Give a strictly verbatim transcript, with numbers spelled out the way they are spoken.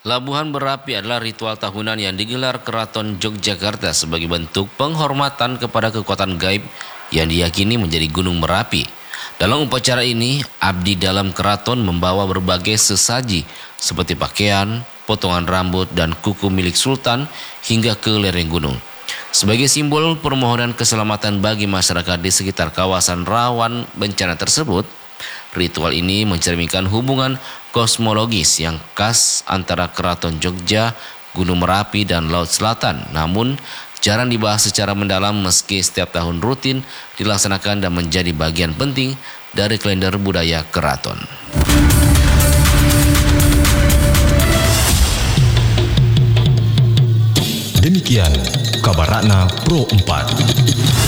Labuhan berapi adalah ritual tahunan yang digelar Keraton Yogyakarta sebagai bentuk penghormatan kepada kekuatan gaib yang diyakini menjadi Gunung Merapi. Dalam upacara ini, abdi dalam keraton membawa berbagai sesaji seperti pakaian, potongan rambut, dan kuku milik sultan hingga ke lereng gunung. Sebagai simbol permohonan keselamatan bagi masyarakat di sekitar kawasan rawan bencana tersebut, ritual ini mencerminkan hubungan kosmologis yang khas antara Keraton Jogja, Gunung Merapi, dan Laut Selatan. Namun, jarang dibahas secara mendalam meski setiap tahun rutin dilaksanakan dan menjadi bagian penting dari kalender budaya keraton. Demikian kabar Ratna Pro empat.